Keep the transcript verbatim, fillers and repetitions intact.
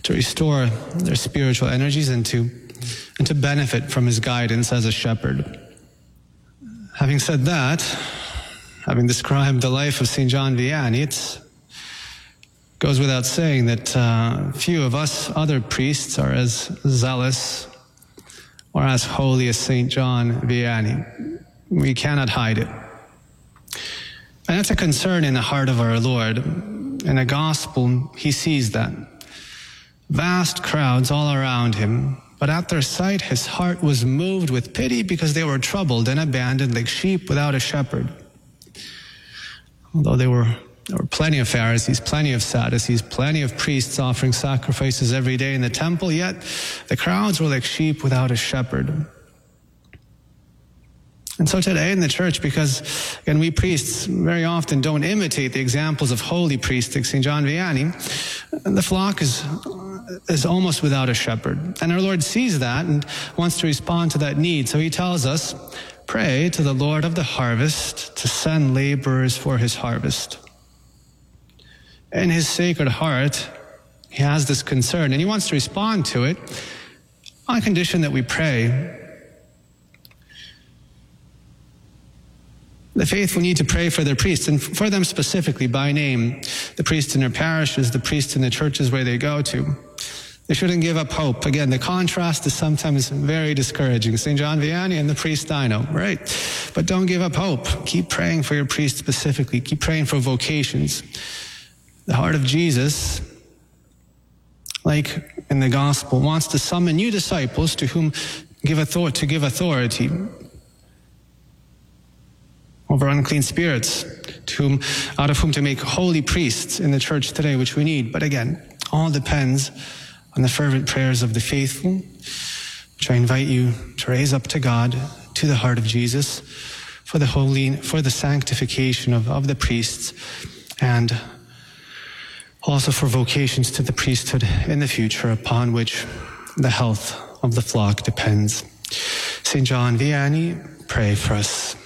to restore their spiritual energies and to, and to benefit from his guidance as a shepherd. Having said that, having described the life of Saint John Vianney, it goes without saying that uh, few of us other priests are as zealous or as holy as Saint John Vianney. We cannot hide it. And that's a concern in the heart of our Lord. In the gospel, he sees that. Vast crowds all around him, but at their sight, his heart was moved with pity because they were troubled and abandoned like sheep without a shepherd. Although there were, there were plenty of Pharisees, plenty of Sadducees, plenty of priests offering sacrifices every day in the temple, yet the crowds were like sheep without a shepherd. And so today in the church, because again, we priests very often don't imitate the examples of holy priests like Saint John Vianney, the flock is, is almost without a shepherd. And our Lord sees that and wants to respond to that need. So he tells us, pray to the Lord of the harvest to send laborers for his harvest. In his sacred heart, he has this concern and he wants to respond to it on condition that we pray. The faithful need to pray for their priests, and for them specifically by name, the priests in their parishes, the priests in the churches where they go to. They shouldn't give up hope. Again, the contrast is sometimes very discouraging. Saint John Vianney and the priest I know, right? But don't give up hope. Keep praying for your priest specifically. Keep praying for vocations. The heart of Jesus, like in the gospel, wants to summon new disciples to whom give author- to give authority over unclean spirits, to whom, out of whom to make holy priests in the church today, which we need. But again, all depends on the fervent prayers of the faithful, which I invite you to raise up to God, to the heart of Jesus, for the holy, for the sanctification of, of the priests, and also for vocations to the priesthood in the future, upon which the health of the flock depends. Saint John Vianney, pray for us.